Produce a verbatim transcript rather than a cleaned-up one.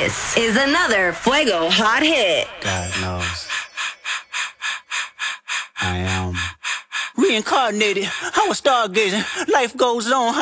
This is another Fuego Hot Hit. God knows. I am reincarnated. I was stargazing. Life goes on.